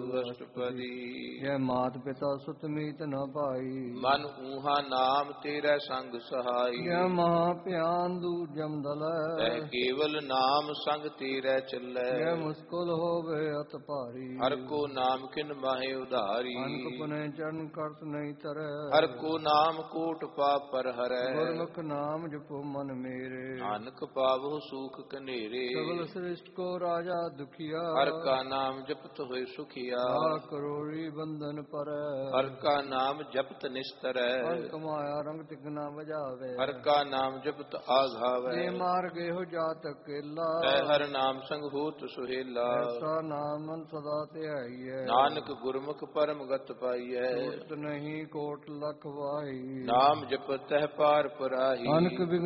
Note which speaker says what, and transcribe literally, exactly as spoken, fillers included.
Speaker 1: ਅਸ਼ਟਪਦੀ।
Speaker 2: ਜੈ ਮਾਤ ਪਿਤਾ ਸੁਤ ਮੀਤ ਨ ਪਾਈ,
Speaker 1: ਮਨ ਊਹਾ ਨਾਮ ਤੇਰੇ ਸੰਗ ਸਹਾਈ।
Speaker 2: ਜੈ ਮਹਾ ਭਿਆਨ ਦੂਰ ਜਮ ਦਲੈ,
Speaker 1: ਤੈ ਕੇਵਲ ਨਾਮ ਸੰਗ ਤੇਰੇ ਚੱਲੈ।
Speaker 2: ਜੈ ਮੁਸਕਲ ਹੋਵੇ ਅਤ ਭਾਰੀ,
Speaker 1: ਹਰ ਕੋ ਨਾਮ ਕਿਨ ਮਾਹੇ ਉਧਾਰੀ।
Speaker 2: ਅਨਕ ਪੁਨੇ ਚਰਨ ਕਰਤ ਨਹੀਂ ਤਰੈ,
Speaker 1: ਹਰ ਕੋ ਨਾਮ ਕੋਟ ਪਾਪ ਪਰ ਹਰੈ।
Speaker 2: ਗੁਰਮੁਖ ਨਾਮ ਜਪੋ ਮਨ ਮੇਰੇ,
Speaker 1: ਨਾਨਕ ਪਾਵਹੁ ਸੂਖ ਕਨੇਰੇ।
Speaker 2: ਸਗਲ ਸ੍ਰਿਸ਼ਟ ਕੋ ਰਾਜਾ ਦੁਖੀਆ,
Speaker 1: ਹਰ ਕਾ ਨਾਮ ਜਪਤ ਹੋਏ ਸੁਖੀਆ।
Speaker 2: ਲਾ ਕਰੋੜੀ ਬੰਧਨ ਪਰੈ,
Speaker 1: ਹਰ ਕਾ ਨਾਮ ਜਪਤ ਨਿਸਤਰੈ।
Speaker 2: ਅੰਕ ਮਾਇਆ ਰੰਗ ਤਿਗਨਾ ਵਜਾਵੇ,
Speaker 1: ਹਰ ਕਾ ਨਾਮ ਜਪਤ ਆਘਾਵੈ।
Speaker 2: ਜੇ ਮਾਰ ਗਏ ਹੋ ਜਾਤ ਅਕੇਲਾ,
Speaker 1: ਤੈ ਹਰ ਨਾਮ ਸੰਗ ਹੋਤ ਸੁਹੇਲਾ।
Speaker 2: ਐਸਾ ਨਾਮ ਮਨ ਸਦਾ ਧਿਆਈਐ,
Speaker 1: ਨਾਨਕ ਗੁਰਮੁਖ ਪਰਮ ਗਤ ਪਾਈਐ।
Speaker 2: ਛੂਟ ਨਹੀਂ ਕੋਟ ਲਖ ਵਾਹੀ,
Speaker 1: ਨਾਮ ਜਪਤ ਤਹਿ ਪਾਰ ਪਰਾਹੀ।
Speaker 2: ਅਨਕ